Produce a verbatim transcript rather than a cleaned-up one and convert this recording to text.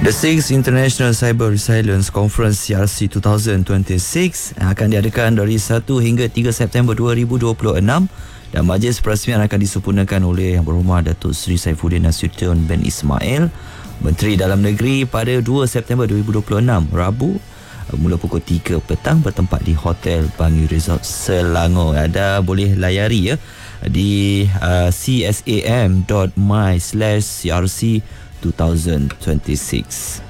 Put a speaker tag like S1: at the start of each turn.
S1: The sixth International Cyber Resilience Conference C R C dua ribu dua puluh enam akan diadakan dari satu hingga tiga September dua ribu dua puluh enam dan majlis perasmian akan disempurnakan oleh Yang Berhormat Datuk Seri Saifuddin Nasution bin Ismail, Menteri Dalam Negeri, pada dua September dua ribu dua puluh enam, Rabu, mula pukul tiga petang, bertempat di Hotel Bangi Resort Selangor. Ada boleh layari ya di uh, c s a m dot m y slash c r c dua ribu dua puluh enam.